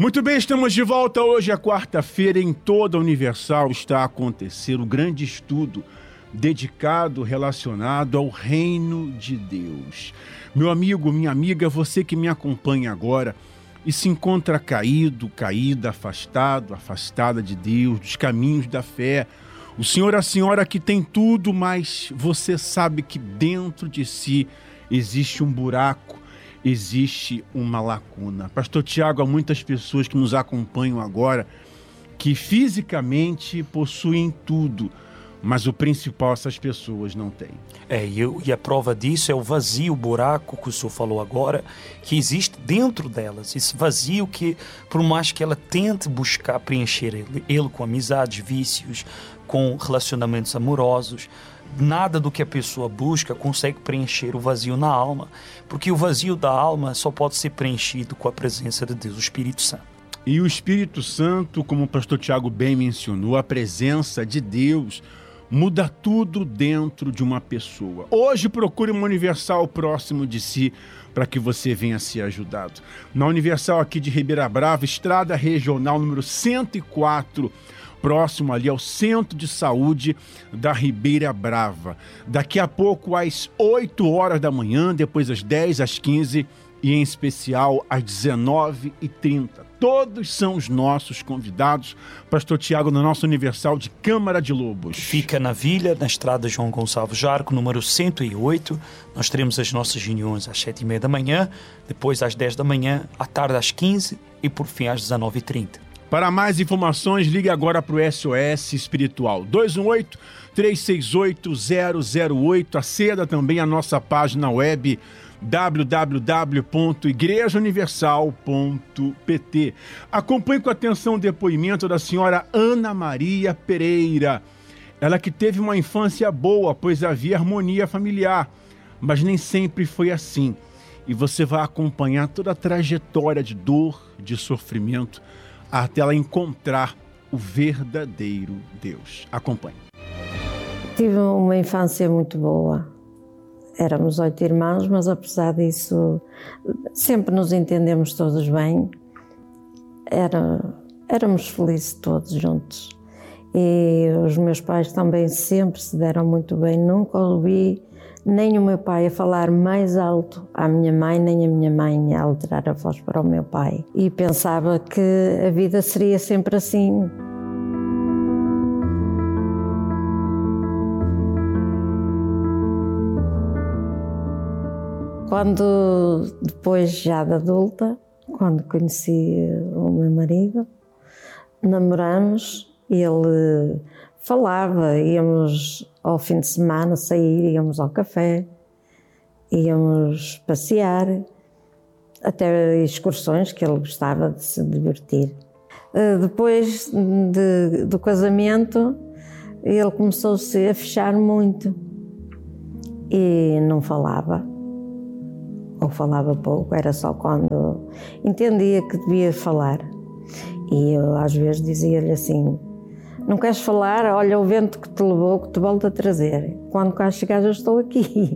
Muito bem, estamos de volta. Hoje é quarta-feira. Em toda a Universal está a acontecer um grande estudo dedicado, relacionado ao reino de Deus. Meu amigo, minha amiga, você que me acompanha agora e se encontra caído, caída, afastado, afastada de Deus, dos caminhos da fé. O senhor, a senhora que tem tudo, mas você sabe que dentro de si existe um buraco, existe uma lacuna. Pastor Tiago, há muitas pessoas que nos acompanham agora que fisicamente possuem tudo, mas o principal essas pessoas não têm. E a prova disso é o vazio, o buraco que o senhor falou agora, que existe dentro delas. Esse vazio que, por mais que ela tente buscar preencher ele com amizades, vícios, com relacionamentos amorosos, nada do que a pessoa busca consegue preencher o vazio na alma, porque o vazio da alma só pode ser preenchido com a presença de Deus, o Espírito Santo. E o Espírito Santo, como o pastor Tiago bem mencionou, a presença de Deus muda tudo dentro de uma pessoa. Hoje procure uma Universal próximo de si para que você venha ser ajudado. Na Universal aqui de Ribeira Brava, Estrada Regional número 104, próximo ali ao Centro de Saúde da Ribeira Brava. Daqui a pouco às 8 horas da manhã, depois às 10, às 15 e em especial às 19h30. Todos são os nossos convidados. Pastor Tiago, na nossa Universal de Câmara de Lobos. Fica na Vila, na estrada João Gonçalves Jarco, número 108. Nós teremos as nossas reuniões às 7h30 da manhã, depois às 10 da manhã, à tarde às 15 e por fim às 19h30. Para mais informações, ligue agora para o SOS Espiritual 218-368-008. Aceda também a nossa página web www.igrejauniversal.pt. Acompanhe com atenção o depoimento da senhora Ana Maria Pereira. Ela que teve uma infância boa, pois havia harmonia familiar, mas nem sempre foi assim. E você vai acompanhar toda a trajetória de dor, de sofrimento, até ela encontrar o verdadeiro Deus. Acompanhe. Tive uma infância muito boa. Éramos 8 irmãos, mas apesar disso, sempre nos entendemos todos bem. Éramos felizes todos juntos. E os meus pais também sempre se deram muito bem. Nunca ouvi nem o meu pai a falar mais alto à minha mãe, nem a minha mãe a alterar a voz para o meu pai. E pensava que a vida seria sempre assim. Quando, depois já de adulta, quando conheci o meu marido, namoramos, ele falava, íamos ao fim de semana sair, íamos ao café, íamos passear, até excursões que ele gostava de se divertir. Depois do casamento, ele começou-se a fechar muito e não falava, ou falava pouco, era só quando entendia que devia falar. E eu às vezes dizia-lhe assim: não queres falar? Olha o vento que te levou, que te volta a trazer. Quando cá chegares eu estou aqui.